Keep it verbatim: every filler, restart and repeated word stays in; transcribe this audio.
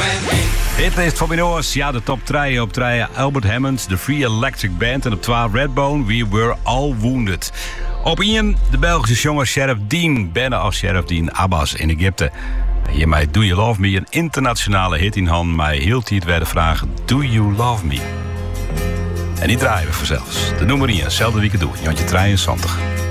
Hitlijst van Minoors, ja, de top drie op drie. Albert Hammond, The Free Electric Band en op twaalf Redbone, We Were All Wounded. Op één de Belgische jongen Sheriff Dean, bijna als Sheriff Dean Abbas in Egypte. Hiermee Do You Love Me, een internationale hit in hand. Mij heel tijd werden vragen, Do You Love Me? En die draaien we vanzelfs. De nummer één, hetzelfde week doen, Jantje drieënzestig.